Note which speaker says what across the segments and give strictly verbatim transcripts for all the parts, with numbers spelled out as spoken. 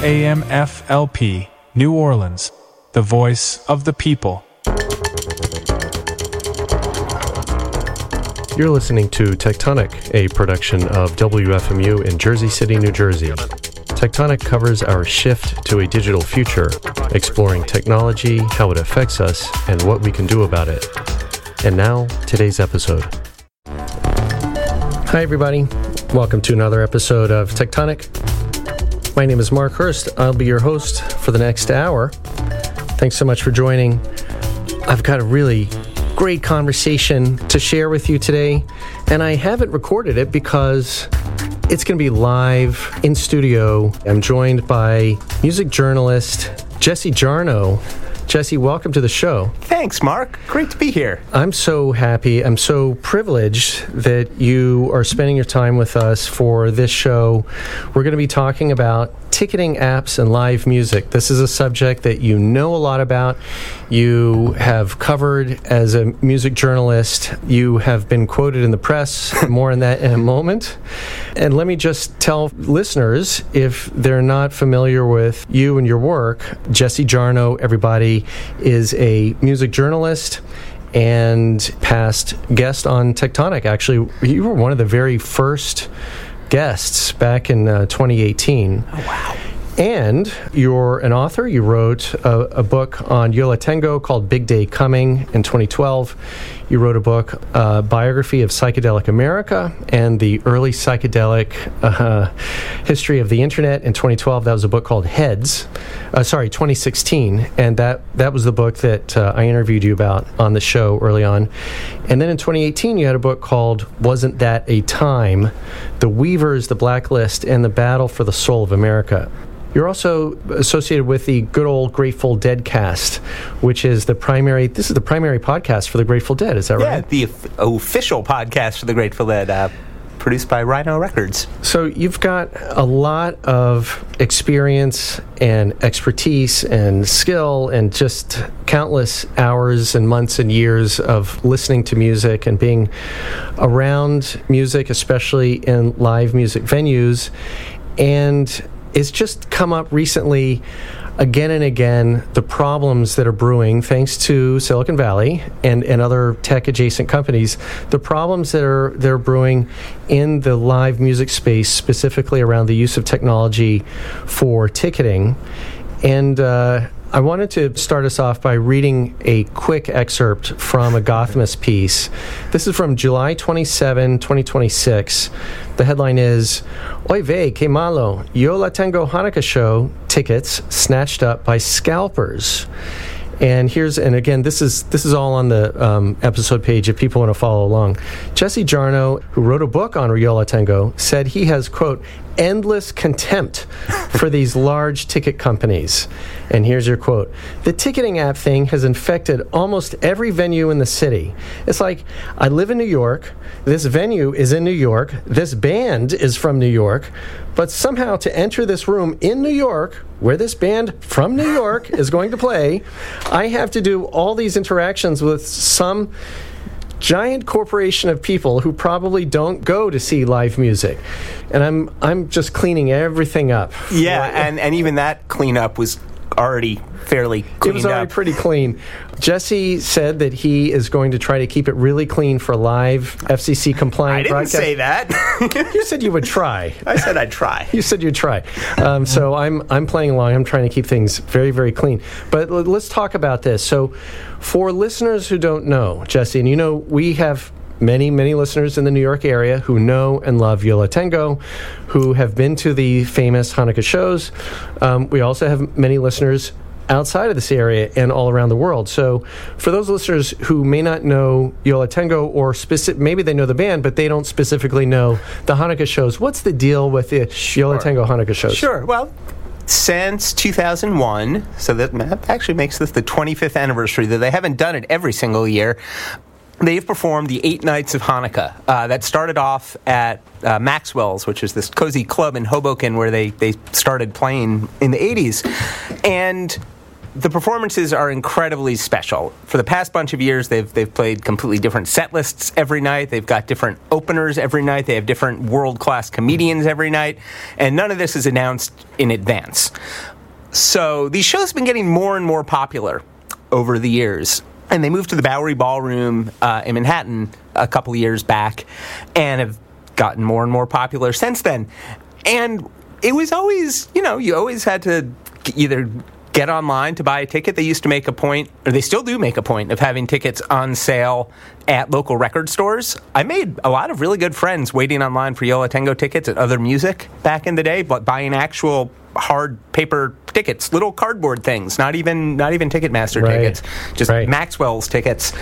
Speaker 1: A M F L P, New Orleans, the voice of the people.
Speaker 2: You're listening to Tectonic, a production of W F M U in Jersey City, New Jersey. Tectonic covers our shift to a digital future, exploring technology, how it affects us, and what we can do about it. And now, today's episode. Hi, everybody. Welcome to another episode of Tectonic. My name is Mark Hurst. I'll be your host for the next hour. Thanks so much for joining. I've got a really great conversation to share with you today, and I haven't recorded it because it's going to be live in studio. I'm joined by music journalist Jesse Jarnow. Jesse, welcome to the show.
Speaker 3: Thanks, Mark. Great to be here.
Speaker 2: I'm so happy. I'm so privileged that you are spending your time with us for this show. We're going to be talking about ticketing apps and live music. This is a subject that you know a lot about. You have covered as a music journalist. You have been quoted in the press. More on that in a moment. And let me just tell listeners, if they're not familiar with you and your work, Jesse Jarnow, everybody, is a music journalist and past guest on Tectonic. Actually, you were one of the very first guests back in uh, twenty eighteen.
Speaker 3: Oh, wow.
Speaker 2: And you're an author. You wrote a, a book on Yo La Tengo called Big Day Coming in twenty twelve. You wrote a book, uh, biography of psychedelic America and the early psychedelic uh, history of the internet in twenty twelve. That was a book called Heads. Uh, sorry, twenty sixteen. And that, that was the book that uh, I interviewed you about on the show early on. And then in twenty eighteen, you had a book called Wasn't That a Time? The Weavers, the Blacklist, and the Battle for the Soul of America. You're also associated with the good old Grateful Dead cast, which is the primary, this is the primary podcast for the Grateful Dead, is that
Speaker 3: yeah,
Speaker 2: right?
Speaker 3: Yeah, the official podcast for the Grateful Dead, uh, produced by Rhino Records.
Speaker 2: So you've got a lot of experience and expertise and skill and just countless hours and months and years of listening to music and being around music, especially in live music venues. And it's just come up recently again and again, the problems that are brewing thanks to Silicon Valley and, and other tech-adjacent companies, the problems that are, that are brewing in the live music space, specifically around the use of technology for ticketing. And uh, I wanted to start us off by reading a quick excerpt from a Gothamist piece. This is from July twenty-seventh, twenty twenty-six. The headline is, Oy vey, que malo, Yo La Tengo Hanukkah show tickets snatched up by scalpers. And here's, and again, this is this is all on the um, episode page if people want to follow along. Jesse Jarnow, who wrote a book on Yo La Tengo, said he has, quote, endless contempt for these large ticket companies. And here's your quote. The ticketing app thing has infected almost every venue in the city. It's like, I live in New York, this venue is in New York, this band is from New York, but somehow to enter this room in New York, where this band from New York is going to play, I have to do all these interactions with some giant corporation of people who probably don't go to see live music. And I'm I'm just cleaning everything up.
Speaker 3: Yeah, and, and even that cleanup was already fairly cleaned up.
Speaker 2: It was already
Speaker 3: up.
Speaker 2: pretty clean. Jesse said that he is going to try to keep it really clean for live F C C compliant
Speaker 3: I didn't
Speaker 2: broadcast.
Speaker 3: say that.
Speaker 2: You said you would try.
Speaker 3: I said I'd try.
Speaker 2: You said you'd try. Um, so I'm I'm playing along. I'm trying to keep things very, very clean. But l- let's talk about this. So for listeners who don't know, Jesse, and you know, we have many, many listeners in the New York area who know and love Yo La Tengo, who have been to the famous Hanukkah shows. Um, we also have many listeners outside of this area and all around the world. So for those listeners who may not know Yo La Tengo, or specific, maybe they know the band, but they don't specifically know the Hanukkah shows, what's the deal with the
Speaker 3: Sure.
Speaker 2: Yo La Tengo Hanukkah shows?
Speaker 3: Sure. Well, since two thousand one, so that actually makes this the twenty-fifth anniversary, though they haven't done it every single year. They've performed the Eight Nights of Hanukkah. Uh, that started off at uh, Maxwell's, which is this cozy club in Hoboken where they, they started playing in the eighties. And The performances are incredibly special. For the past bunch of years, they've they've played completely different set lists every night. They've got different openers every night. They have different world-class comedians every night. And none of this is announced in advance. So these shows have been getting more and more popular over the years. And they moved to the Bowery Ballroom uh, in Manhattan a couple of years back and have gotten more and more popular since then. And it was always, you know, you always had to either get online to buy a ticket. They used to make a point, or they still do make a point, of having tickets on sale at local record stores. I made a lot of really good friends waiting online for Yo La Tengo tickets and other music back in the day, but buying actual hard paper tickets, little cardboard things, not even not even Ticketmaster
Speaker 2: right.
Speaker 3: tickets, just
Speaker 2: right.
Speaker 3: Maxwell's tickets.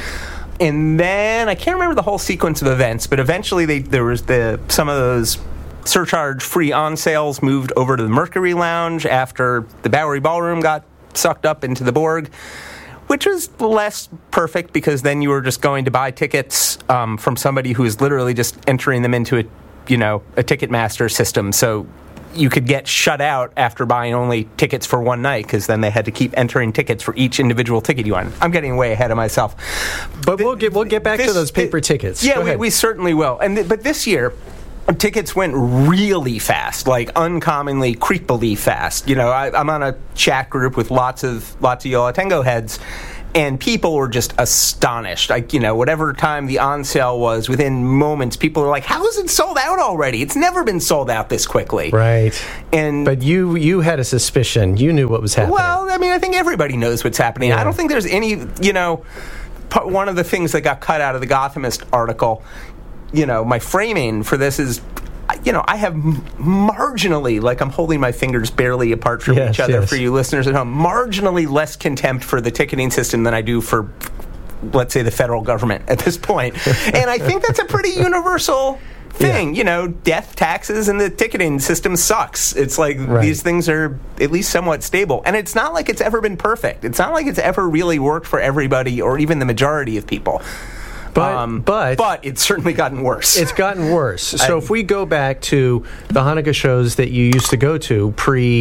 Speaker 3: And then I can't remember the whole sequence of events, but eventually they, there was the some of those surcharge-free on sales moved over to the Mercury Lounge after the Bowery Ballroom got sucked up into the Borg, which was less perfect because then you were just going to buy tickets um, from somebody who was literally just entering them into a, you know, a Ticketmaster system. So you could get shut out after buying only tickets for one night because then they had to keep entering tickets for each individual ticket you wanted. I'm getting way ahead of myself.
Speaker 2: But th- we'll get we'll get back this, to those paper
Speaker 3: th-
Speaker 2: tickets.
Speaker 3: Yeah, we, we certainly will. And th- but this year, tickets went really fast, like uncommonly, creepily fast. You know, I, I'm on a chat group with lots of lots of Yo La Tengo heads, and people were just astonished. Like, you know, whatever time the on sale was, within moments, people were like, "How is it sold out already? It's never been sold out this quickly."
Speaker 2: Right.
Speaker 3: And
Speaker 2: but you you had a suspicion. You knew what was happening.
Speaker 3: Well, I mean, I think everybody knows what's happening. Yeah. I don't think there's any, you know, part, one of the things that got cut out of the Gothamist article, you know, my framing for this is, you know, I have marginally, like I'm holding my fingers barely apart from
Speaker 2: yes,
Speaker 3: each other
Speaker 2: yes.
Speaker 3: for you listeners at home, marginally less contempt for the ticketing system than I do for, let's say, the federal government at this point. And I think that's a pretty universal thing. Yeah. You know, death, taxes, and the ticketing system sucks. It's like right. these things are at least somewhat stable. And it's not like it's ever been perfect. It's not like it's ever really worked for everybody or even the majority of people.
Speaker 2: But,
Speaker 3: um,
Speaker 2: but
Speaker 3: but it's certainly gotten worse.
Speaker 2: It's gotten worse. So
Speaker 3: I,
Speaker 2: if we go back to the Hanukkah shows that you used to go to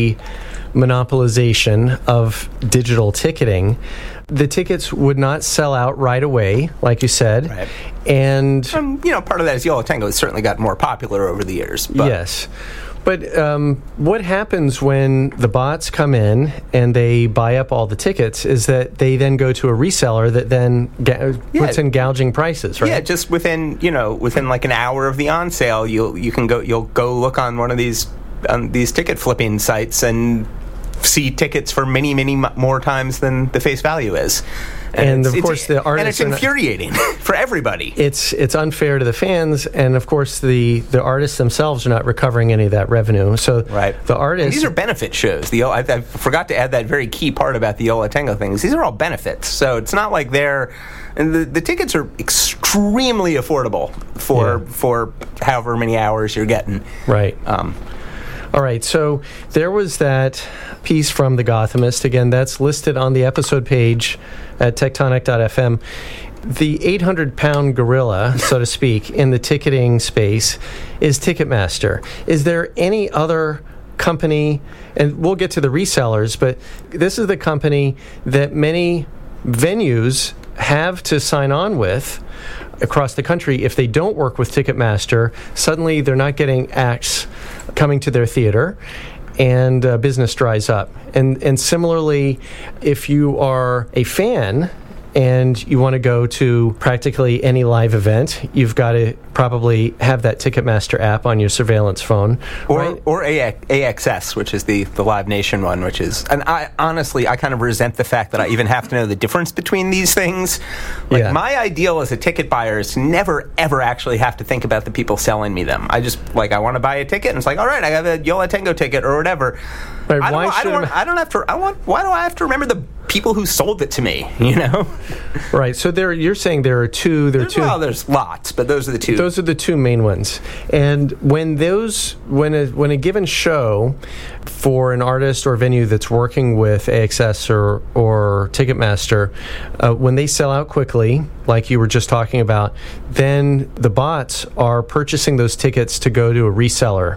Speaker 2: pre-monopolization of digital ticketing, the tickets would not sell out right away, like you said.
Speaker 3: Right.
Speaker 2: And,
Speaker 3: um, you know, part of that is Yo La Tengo has certainly gotten more popular over the years. But.
Speaker 2: Yes. But um, what happens when the bots come in and they buy up all the tickets is that they then go to a reseller that then ga-
Speaker 3: yeah.
Speaker 2: puts in gouging prices, right?
Speaker 3: Yeah, just within, you know, within like an hour of the on sale, you'll you can go you'll go look on one of these um, these ticket flipping sites and see tickets for many many m- more times than the face value is.
Speaker 2: And, and of course, the artists
Speaker 3: and it's infuriating for everybody.
Speaker 2: It's it's unfair to the fans, and of course, the, the artists themselves are not recovering any of that revenue. So
Speaker 3: right.
Speaker 2: the artists.
Speaker 3: And these are benefit shows. The I, I forgot to add that very key part about the Yo La Tengo things. These are all benefits, so it's not like they're. And the, the tickets are extremely affordable for
Speaker 2: yeah.
Speaker 3: for however many hours you're getting.
Speaker 2: Right.
Speaker 3: Um,
Speaker 2: All right, so there was that piece from The Gothamist. Again, that's listed on the episode page at tectonic dot f m. The eight hundred pound gorilla, so to speak, in the ticketing space is Ticketmaster. Is there any other company, and we'll get to the resellers, but this is the company that many venues have to sign on with across the country. If they don't work with Ticketmaster, suddenly they're not getting acts coming to their theater, and uh, business dries up. And and similarly, if you are a fan and you want to go to practically any live event, you've got to probably have that Ticketmaster app on your surveillance phone.
Speaker 3: Or
Speaker 2: right?
Speaker 3: or A X S, which is the, the Live Nation one, which is... And I honestly, I kind of resent the fact that I even have to know the difference between these things. Like,
Speaker 2: yeah.
Speaker 3: my ideal as a ticket buyer is to never, ever actually have to think about the people selling me them. I just, like, I want to buy a ticket, and it's like, all right, I have a Yo La Tengo ticket or whatever.
Speaker 2: Right,
Speaker 3: I, don't
Speaker 2: why
Speaker 3: know, I, don't,
Speaker 2: should
Speaker 3: I don't have to... I want. Why do I have to remember the people who sold it to me, you know?
Speaker 2: Right, so there, you're saying there are two... There are two.
Speaker 3: Well, there's lots, but those are the two.
Speaker 2: Those are the two main ones. And when those, when a, when a given show for an artist or venue that's working with A X S or, or Ticketmaster, uh, when they sell out quickly, like you were just talking about, then the bots are purchasing those tickets to go to a reseller.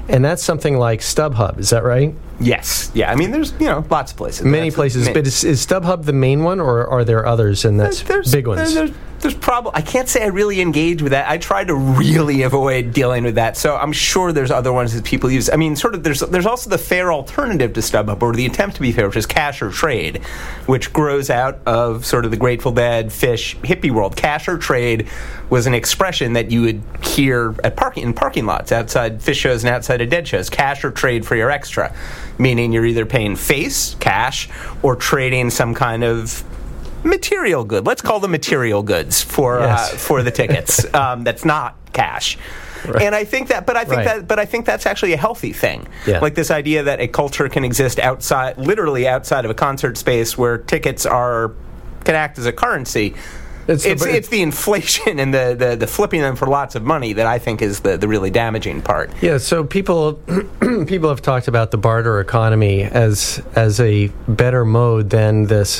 Speaker 2: And that's something like StubHub, is that right?
Speaker 3: Yes. Yeah. I mean, there's, you know, lots of places.
Speaker 2: Many places. But is, is StubHub the main one, or are there others, and that's
Speaker 3: there's,
Speaker 2: big ones?
Speaker 3: There's, there's probably, I can't say I really engage with that. I try to really avoid dealing with that. So I'm sure there's other ones that people use. I mean, sort of, there's there's also the fair alternative to StubHub, or the attempt to be fair, which is Cash or Trade, which grows out of sort of the Grateful Dead, Fish, hippie world. Cash or Trade was an expression that you would hear at parking in parking lots outside Fish shows and outside of Dead shows. Cash or Trade for your extra, meaning you're either paying face, cash, or trading some kind of material good. Let's call them material goods for
Speaker 2: yes.
Speaker 3: uh, for the tickets. um, that's not cash. Right. And I think that, but I think
Speaker 2: right.
Speaker 3: that, but I think that's actually a healthy thing.
Speaker 2: Yeah.
Speaker 3: Like this idea that a culture can exist outside, literally outside of a concert space, where tickets are can act as a currency. It's it's the, it's the inflation and the, the, the flipping them for lots of money that I think is the, the really damaging part.
Speaker 2: Yeah, so people people have talked about the barter economy as as a better mode than this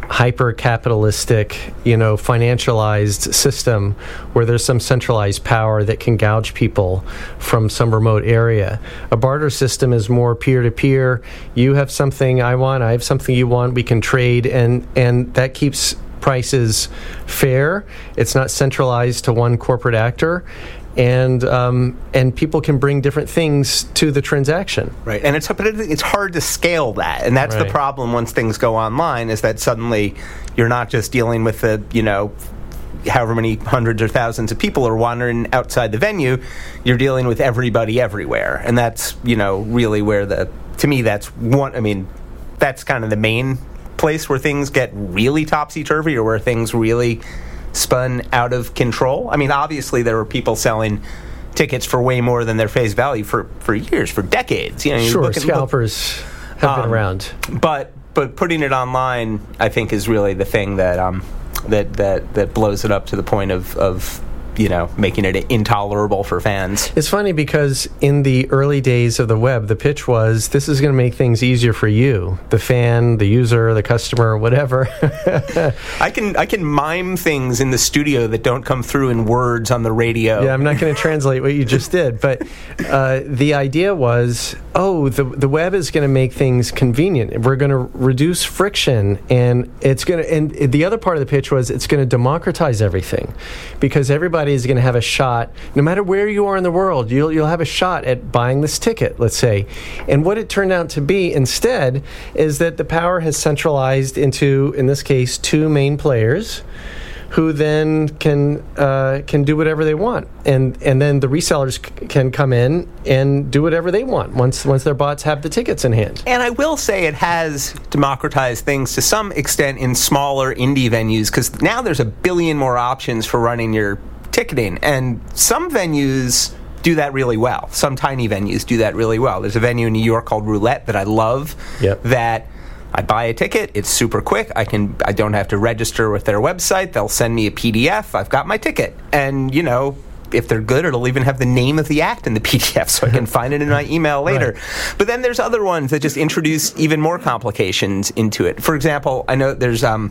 Speaker 2: hyper-capitalistic, you know, financialized system where there's some centralized power that can gouge people from some remote area. A barter system is more peer-to-peer. You have something I want, I have something you want, we can trade, and, and that keeps prices fair. It's not centralized to one corporate actor. And um, and people can bring different things to the transaction.
Speaker 3: Right, and it's but it's hard to scale that, and that's
Speaker 2: right.
Speaker 3: the problem once things go online, is that suddenly you're not just dealing with the, you know, however many hundreds or thousands of people are wandering outside the venue, you're dealing with everybody everywhere, and that's, you know, really where the, to me, that's one, I mean, that's kind of the main place where things get really topsy-turvy, or where things really spun out of control. I mean, obviously there were people selling tickets for way more than their face value for, for years, for decades. You know,
Speaker 2: sure,
Speaker 3: look at,
Speaker 2: scalpers look, have um, been around.
Speaker 3: But but putting it online, I think, is really the thing that um that that, that blows it up to the point of, of you know, making it intolerable for fans.
Speaker 2: It's funny because in the early days of the web, the pitch was, this is going to make things easier for you, the fan, the user, the customer, whatever.
Speaker 3: I can I can mime things in the studio that don't come through in words on the radio.
Speaker 2: Yeah, I'm not going to translate what you just did, but uh, the idea was, oh, the the web is going to make things convenient. We're going to reduce friction, and it's going to. And the other part of the pitch was, it's going to democratize everything, because everybody is going to have a shot, no matter where you are in the world, you'll you'll have a shot at buying this ticket, let's say. And what it turned out to be instead is that the power has centralized into, in this case, two main players, who then can uh, can do whatever they want, and and then the resellers c- can come in and do whatever they want once once their bots have the tickets in hand.
Speaker 3: And I will say it has democratized things to some extent in smaller indie venues, because now there's a billion more options for running your ticketing, and some venues do that really well. Some tiny venues do that really well. There's a venue in New York called Roulette that I love.
Speaker 2: Yep.
Speaker 3: That I buy a ticket, it's super quick. I can I don't have to register with their website. They'll send me a P D F. I've got my ticket. And, you know, if they're good, it'll even have the name of the act in the P D F, so I can find it in my email later. Right. But then there's other ones that just introduce even more complications into it. For example, I know there's um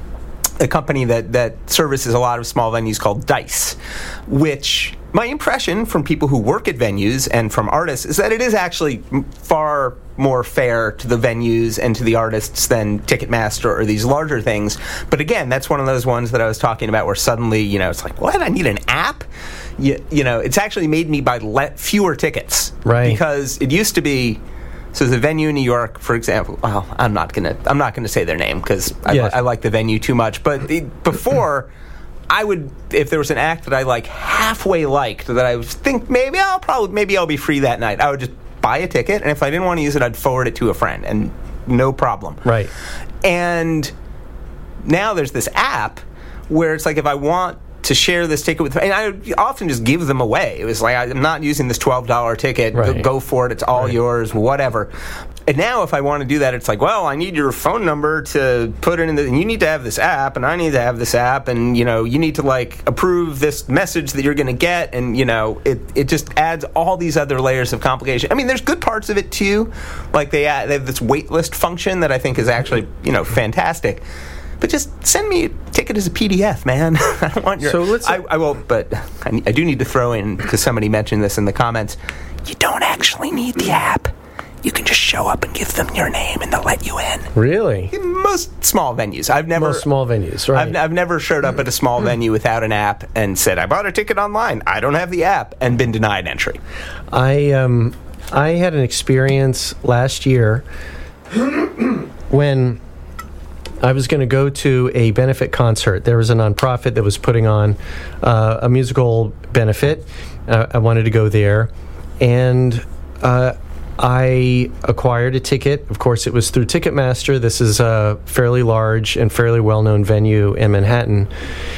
Speaker 3: a company that, that services a lot of small venues called Dice, which my impression from people who work at venues and from artists is that it is actually far more fair to the venues and to the artists than Ticketmaster or these larger things. But again, that's one of those ones that I was talking about where suddenly, you know, it's like, what? I need an app? You, you know, it's actually made me buy le- fewer tickets.
Speaker 2: Right.
Speaker 3: Because it used to be, so there's a venue in New York, for example. Well, I'm not gonna I'm not gonna say their name because I,
Speaker 2: yes.
Speaker 3: I like the venue too much. But the, before, I would, if there was an act that I like halfway liked, that I would think maybe I'll probably maybe I'll be free that night, I would just buy a ticket, and if I didn't want to use it, I'd forward it to a friend, and no problem.
Speaker 2: Right.
Speaker 3: And now there's this app where it's like, if I want to share this ticket with, and I often just give them away. It was like, I'm not using this twelve dollars ticket.
Speaker 2: Right.
Speaker 3: Go, go for it. It's all right. yours, whatever. And now if I want to do that, it's like, well, I need your phone number to put it in the, and you need to have this app, and I need to have this app, and, you know, you need to, like, approve this message that you're going to get, and, you know, it, it just adds all these other layers of complication. I mean, there's good parts of it, too. Like, they, add, they have this waitlist function that I think is actually, you know, fantastic. but just send me a ticket as a P D F, man. I don't want your...
Speaker 2: So let's...
Speaker 3: I, I will, but I, I do need to throw in, because somebody mentioned this in the comments, you don't actually need the app. You can just show up and give them your name, and they'll let you in.
Speaker 2: Really?
Speaker 3: In most small venues. I've never...
Speaker 2: Most small venues, right.
Speaker 3: I've, I've never showed up at a small venue without an app and said, I bought a ticket online. I don't have the app, and been denied entry.
Speaker 2: I, um, I had an experience last year when I was going to go to a benefit concert. There was a nonprofit that was putting on uh, a musical benefit. Uh, I wanted to go there, and uh, I acquired a ticket. Of course, it was through Ticketmaster. This is a fairly large and fairly well-known venue in Manhattan,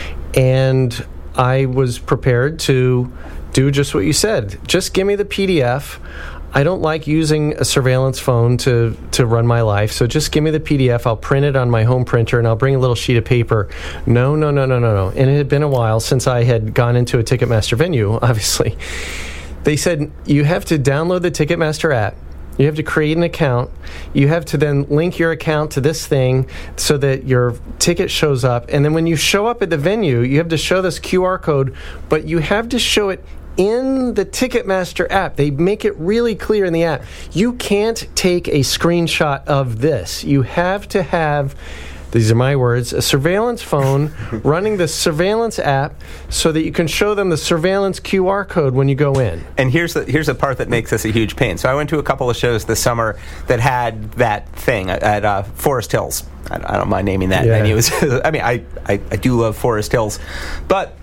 Speaker 2: and I was prepared to do just what you said. Just give me the P D F. I don't like using a surveillance phone to, to run my life, so just give me the P D F. I'll print it on my home printer, and I'll bring a little sheet of paper. No, no, no, no, no, no. And it had been a while since I had gone into a Ticketmaster venue, obviously. They said, you have to download the Ticketmaster app. You have to create an account. You have to then link your account to this thing so that your ticket shows up. And then when you show up at the venue, you have to show this Q R code, but you have to show it in the Ticketmaster app. They make it really clear in the app. You can't take a screenshot of this. You have to have, these are my words, a surveillance phone running the surveillance app so that you can show them the surveillance Q R code when you go in.
Speaker 3: And here's the here's the part that makes this a huge pain. So I went to a couple of shows this summer that had that thing at, at uh, Forest Hills. I, I don't mind naming that
Speaker 2: Yeah.
Speaker 3: venue. I mean, I, I, I do love Forest Hills. But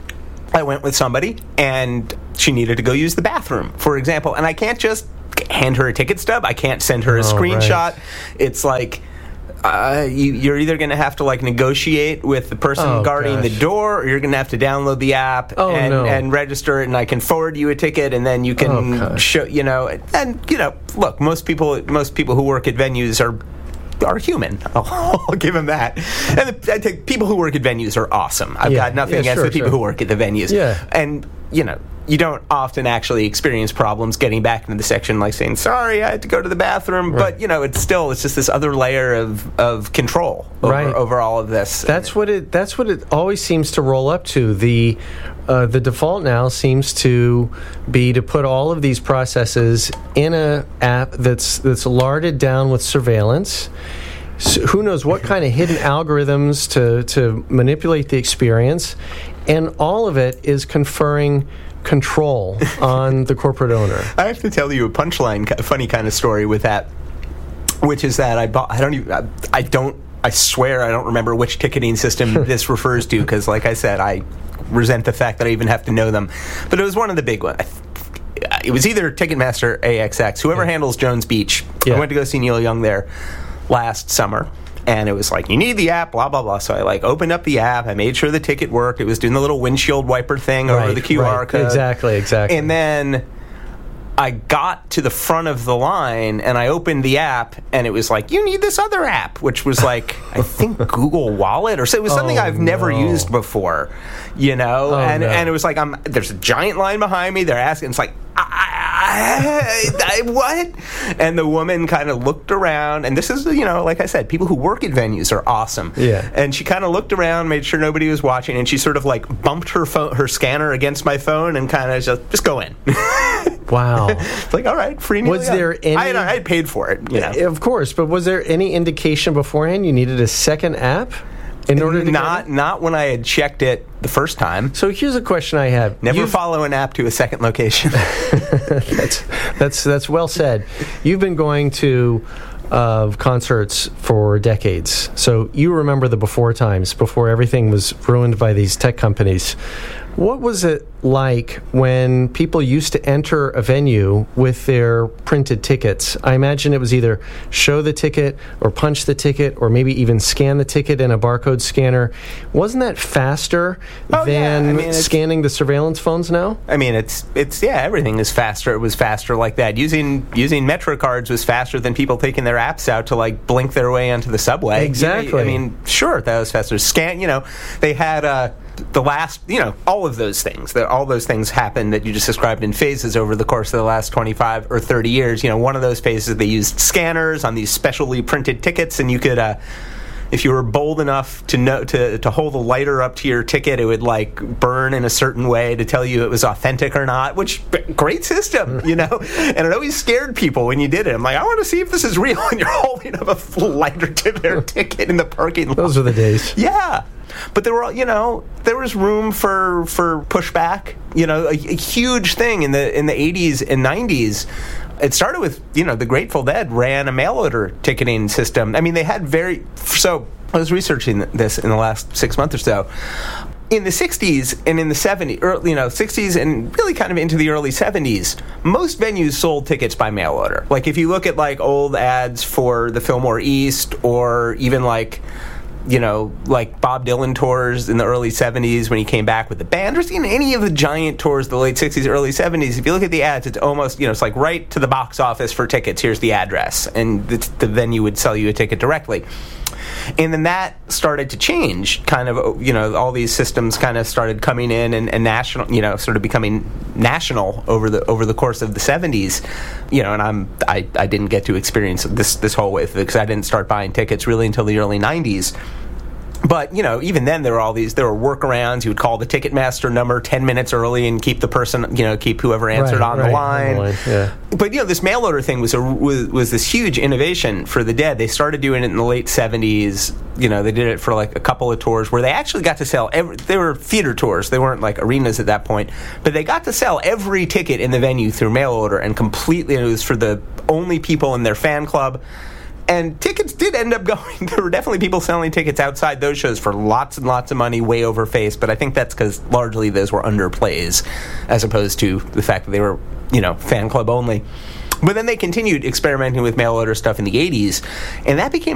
Speaker 3: I went with somebody, and she needed to go use the bathroom, for example. And I can't just hand her a ticket stub. I can't send her a
Speaker 2: Oh,
Speaker 3: screenshot.
Speaker 2: right.
Speaker 3: It's like... Uh, you, you're either going to have to like negotiate with the person
Speaker 2: Oh,
Speaker 3: guarding
Speaker 2: gosh.
Speaker 3: the door, or you're going to have to download the app
Speaker 2: Oh,
Speaker 3: and,
Speaker 2: no.
Speaker 3: and register it, and I can forward you a ticket, and then you
Speaker 2: Oh,
Speaker 3: can
Speaker 2: gosh.
Speaker 3: show, you know, and you know, look, most people, most people who work at venues are are human. I'll, I'll give them that. And the, I think people who work at venues are awesome. I've
Speaker 2: Yeah.
Speaker 3: got nothing
Speaker 2: Yeah,
Speaker 3: against
Speaker 2: sure,
Speaker 3: the people
Speaker 2: sure.
Speaker 3: who work at the venues.
Speaker 2: Yeah.
Speaker 3: And you know, you don't often actually experience problems getting back into the section, like saying, sorry, I had to go to the bathroom.
Speaker 2: Right.
Speaker 3: But, you know, it's still, it's just this other layer of, of control over,
Speaker 2: Right.
Speaker 3: over all of this.
Speaker 2: That's what it. That's what it always seems to roll up to. The uh, the default now seems to be to put all of these processes in a app that's that's larded down with surveillance. So who knows what kind of hidden algorithms to to manipulate the experience, and all of it is conferring control on the corporate owner.
Speaker 3: I have to tell you a punchline, a funny kind of story with that, which is that I bought, I don't even, I, I don't, I swear I don't remember which ticketing system this refers to, because like I said, I resent the fact that I even have to know them. But it was one of the big ones. It was either Ticketmaster, A X X, whoever
Speaker 2: Yeah.
Speaker 3: handles Jones Beach.
Speaker 2: Yeah.
Speaker 3: I went to go see Neil Young there last summer. And it was like, you need the app, blah, blah, blah. So I, like, opened up the app. I made sure the ticket worked. It was doing the little windshield wiper thing over
Speaker 2: Right,
Speaker 3: the Q R
Speaker 2: right.
Speaker 3: code.
Speaker 2: Exactly, exactly.
Speaker 3: And then I got to the front of the line, and I opened the app, and it was like, you need this other app, which was like, I think Google Wallet, or so. It was something
Speaker 2: Oh,
Speaker 3: I've never
Speaker 2: no.
Speaker 3: used before, you know?
Speaker 2: Oh,
Speaker 3: and
Speaker 2: no.
Speaker 3: and it was like, I'm, there's a giant line behind me. They're asking, it's like, I, I, I, what? And the woman kind of looked around, and this is, you know, like I said, people who work at venues are awesome.
Speaker 2: Yeah.
Speaker 3: And she kind of looked around, made sure nobody was watching, and she sort of like bumped her phone, her scanner against my phone, and kind of just, just go in.
Speaker 2: Wow.
Speaker 3: It's like, all right, free Neil
Speaker 2: Was
Speaker 3: Young.
Speaker 2: there any-
Speaker 3: I had, I had paid for it, you know.
Speaker 2: Of course, but was there any indication beforehand you needed a second app in order to
Speaker 3: not
Speaker 2: get it?
Speaker 3: not when I had checked it the first time.
Speaker 2: So here's a question I have.
Speaker 3: Never
Speaker 2: You've-
Speaker 3: follow an app to a second location.
Speaker 2: that's that's that's well said. You've been going to uh, concerts for decades, so you remember the before times, before everything was ruined by these tech companies. What was it like when people used to enter a venue with their printed tickets? I imagine it was either show the ticket or punch the ticket or maybe even scan the ticket in a barcode scanner. Wasn't that faster
Speaker 3: Oh, yeah.
Speaker 2: than
Speaker 3: I mean, it's-
Speaker 2: scanning the surveillance phones now?
Speaker 3: I mean, it's it's yeah, everything is faster. It was faster like that. Using using Metro cards was faster than people taking their apps out to like blink their way onto the subway.
Speaker 2: Exactly.
Speaker 3: I mean, sure, that was faster. Scan, you know, they had uh, the last, you know, all of those things. That all those things happened that you just described in phases over the course of the last twenty-five or thirty years. You know, one of those phases they used scanners on these specially printed tickets, and you could. Uh, if you were bold enough to know to, to hold a lighter up to your ticket, it would like burn in a certain way to tell you it was authentic or not, which great system, you know? And it always scared people when you did it. I'm like, I want to see if this is real, and you're holding up a lighter to their ticket in the parking lot.
Speaker 2: Those are the days.
Speaker 3: Yeah. But there were, you know, there was room for, for pushback. You know, a, a huge thing in the in the eighties and nineties. It started with, you know, the Grateful Dead ran a mail order ticketing system. I mean, they had very so. I was researching this in the last six months or so. In the sixties and in the seventies, early, you know, sixties and really kind of into the early seventies, most venues sold tickets by mail order. Like if you look at like old ads for the Fillmore East, or even like, you know, like Bob Dylan tours in the early seventies when he came back with the band, or seen any of the giant tours of the late sixties, early seventies, if you look at the ads, it's almost, you know, it's like right to the box office for tickets, here's the address, and the, the venue would sell you a ticket directly. And then that started to change, kind of, you know, all these systems kind of started coming in and, and national, you know, sort of becoming national over the over the course of the seventies, you know, and I'm I, I didn't get to experience this this whole way because I didn't start buying tickets really until the early nineties. But, you know, even then there were all these, there were workarounds. You would call the Ticketmaster number ten minutes early and keep the person, you know, keep whoever answered
Speaker 2: right,
Speaker 3: on,
Speaker 2: right,
Speaker 3: the line.
Speaker 2: on the line. Yeah.
Speaker 3: But, you know, this mail order thing was, a, was was this huge innovation for the Dead. They started doing it in the late seventies. You know, they did it for like a couple of tours where they actually got to sell, every, they were theater tours. They weren't like arenas at that point. But they got to sell every ticket in the venue through mail order, and completely, it was for the only people in their fan club. And tickets did end up going. There were definitely people selling tickets outside those shows for lots and lots of money, way over face. But I think that's because largely those were underplays, as opposed to the fact that they were, you know, fan club only. But then they continued experimenting with mail order stuff in the eighties, and that became